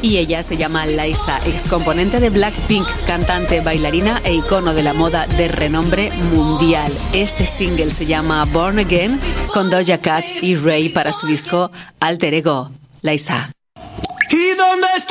y ella se llama Liza, excomponente de Blackpink, cantante, bailarina e icono de la moda de renombre mundial. Este single se llama Born Again con Doja Cat y Ray para su disco Alter Ego. Liza.